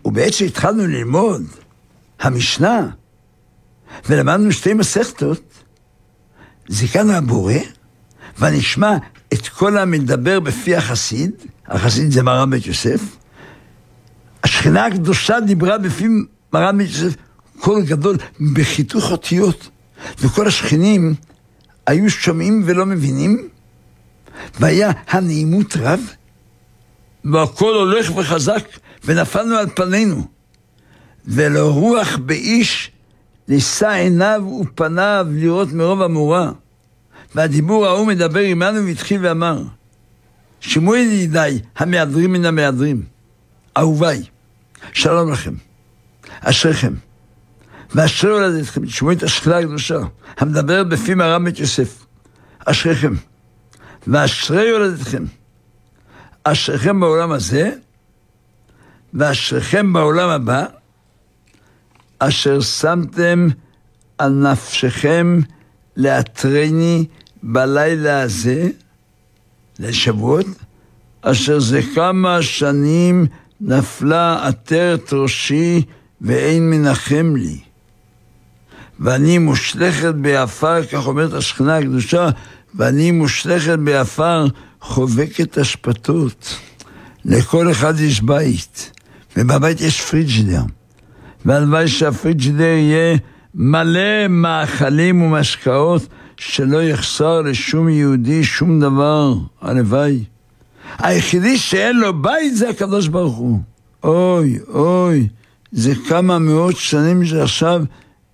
ובעצם התחלנו ללמוד המשנה, ולמדנו שתי מסכתות, זיכרנו הבורא, ונשמע את כל המדבר בפי החסיד, החסיד זה מרן בית יוסף, השכינה הקדושה דיברה בפי מרן בית יוסף, קול גדול בחיתוך אותיות, וכל השכנים היו שומעים ולא מבינים, והיה הנעימות רב, והכל הולך וחזק, ונפלנו על פנינו, ולא רוח באיש נישא עיניו ופניו לראות מרוב המורה, והדיבור ההוא מדבר עמנו והתחיל ואמר, שמעו ידידיי המהדרים מן המהדרים, אהוביי, שלום לכם, אשריכם, ואשרי הולדתכם, שמעו את השכינה הקדושה, המדברת בפי מרן בית יוסף, אשריכם, ואשרי הולדתכם, אשריכם בעולם הזה, ואשריכם בעולם הבא, אשר שמתם על נפשכם לאתרני בלילה הזה, לשבועות, אשר זה כמה שנים נפלה עטרת ראשי ואין מנחם לי. ואני מושלכת באפר, כך אומרת השכינה הקדושה, ואני מושלכת באפר חובקת אשפתות. לכל אחד יש בית, ובבית יש פריג'ידר. והלוואי שהפריג'ידר יהיה מלא מאכלים ומשקאות, שלא יחסר לשום יהודי שום דבר, הלוואי. היחידי שאין לו בית זה הקדוש ברוך הוא. אוי, אוי, זה כמה מאות שנים שעכשיו,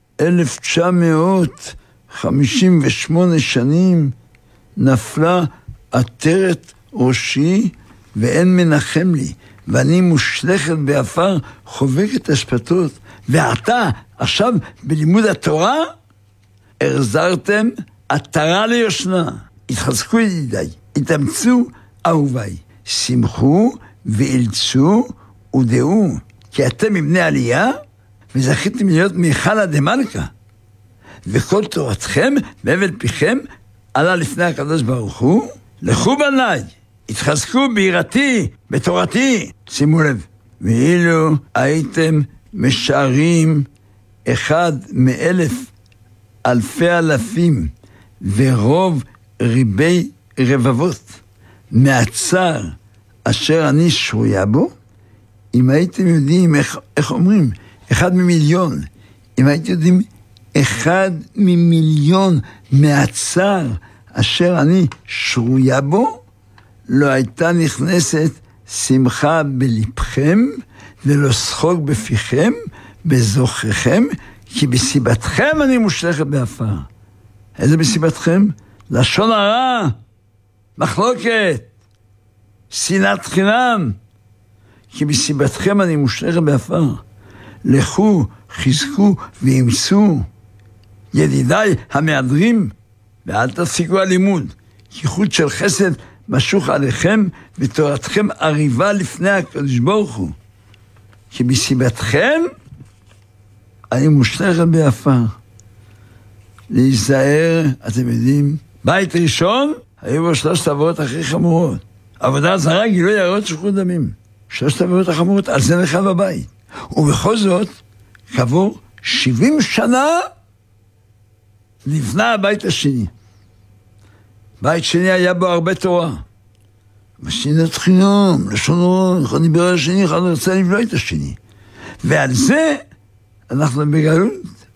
1958 שנים, נפלה עטרת ראשי ואין מנחם לי, ואני מושלכת באפר חובקת אשפתות, ועתה, עכשיו בלימוד התורה, החזרתם עטרה ליושנה. התחזקו ידידיי, התאמצו אהוביי, שמחו ואילצו ודעו, כי אתם מבני עלייה, וזכיתם להיות מיכל דמלכה, וכל תורתכם והבל פיכם עלה לפני הקדוש ברוך הוא. לכו בניי, התחזקו ביראתי, בתורתי, שימו לב, ואילו הייתם משערים אחד מאלף אלפי אלפים ורוב ריבי רבבות מהצער אשר אני שרויה בו, אם הייתם יודעים איך אומרים, אחד ממיליון, אם הייתם יודעים אחד ממיליון מהצער אשר אני שרויה בו, לא הייתה נכנסת שמחה בלבכם ולא שחוק בפיכם בזוככם, כי בסיבתכם אני מושלכת באפר. איזה בסיבתכם? לשון הרע, מחלוקת, שנאת חינם, כי בסיבתכם אני מושלכת באפר. לכו, חזקו ואמצו, ידידיי המהדרים, ואל תפסיקו הלימוד, כי חוט של חסד משוך עליכם, ותורתכם עריבה לפני הקדוש ברוך הוא. כי בסיבתכם אני מושלכת באפר. להיזהר, אתם יודעים, בית ראשון, היו בו 3 עבירות הכי חמורות. עבודה זרה, גילוי עריות, שפיכות דמים. 3 עבירות החמורות, על זה נחרב הבית. ובכל זאת, כעבור 70 שנה, נבנה הבית השני. בית שני היה בו הרבה תורה. ושנאת חינם, לשון הרע, אחד דיבר על השני, אחד רצה לבלוע את השני. ועל זה אנחנו בגלות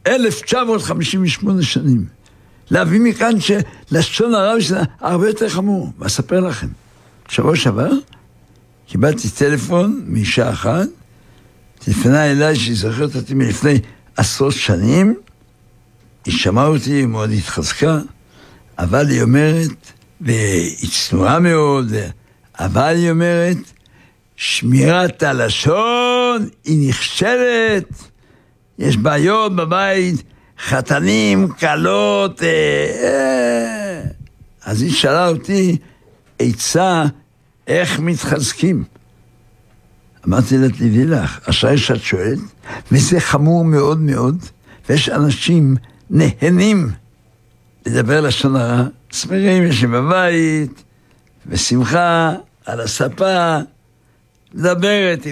1958 שנים. להביא מכאן שלשון הרע זה הרבה יותר חמור. ואספר לכם, שבוע שעבר, קיבלתי טלפון מאישה אחת, טלפנה אליי שהיא זוכרת אותי מלפני 10 שנים, היא שמעה אותי, היא מאוד התחזקה, אבל היא אומרת, והיא צנועה מאוד, אבל היא אומרת, שמירת הלשון היא נכשלת, יש בעיות בבית, חתנים, קלות, אז היא שאלה אותי, עצה, איך מתחזקים? אמרתי לה, תדעי לך, אשרי שאת שואלת, וזה חמור מאוד מאוד, ויש אנשים נהנים לדבר לשון הרע, שמחים, יושבים בבית, בשמחה, על הספה, מדברת